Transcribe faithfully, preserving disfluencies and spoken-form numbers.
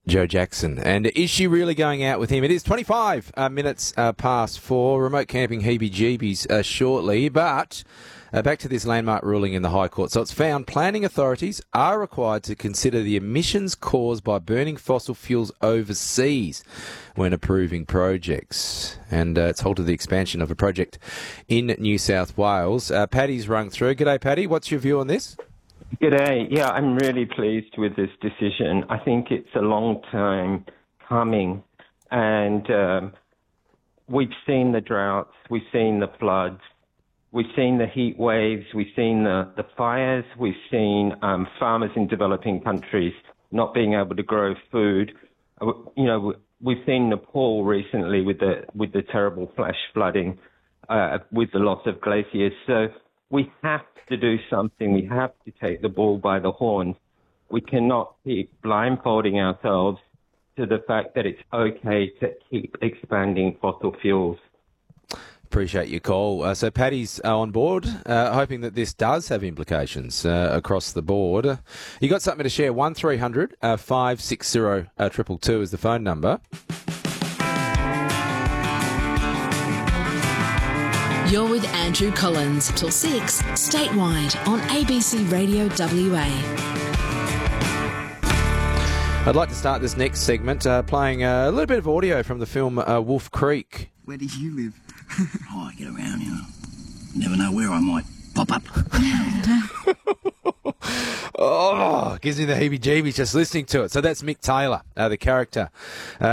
Joe Jackson. And is she really going out with him? It is twenty-five uh, minutes uh, past four. Remote camping heebie-jeebies uh, shortly. But uh, back to this landmark ruling in the High Court. So it's found planning authorities are required to consider the emissions caused by burning fossil fuels overseas when approving projects. And uh, it's halted the expansion of a project in New South Wales. Uh, Paddy's rung through. G'day, Paddy. What's your view on this? G'day. Yeah, I'm really pleased with this decision. I think it's a long time coming, and um, we've seen the droughts, we've seen the floods, we've seen the heat waves, we've seen the, the fires, we've seen um, farmers in developing countries not being able to grow food. Uh, you know, we've seen Nepal recently with the with the terrible flash flooding, uh, with the loss of glaciers. So we have to do something. We have to take the bull by the horns. We cannot keep blindfolding ourselves to the fact that it's okay to keep expanding fossil fuels. Appreciate your call. Uh, so Paddy's uh, on board, uh, hoping that this does have implications uh, across the board. Uh, you got something to share? one three hundred five six zero two two two is the phone number. You're with Andrew Collins till six, statewide on A B C Radio W A. I'd like to start this next segment uh, playing a little bit of audio from the film uh, Wolf Creek. Where did you live? Oh, I get around, you know. Never know where I might pop up. Oh, gives me the heebie-jeebies just listening to it. So that's Mick Taylor, uh, the character. Uh,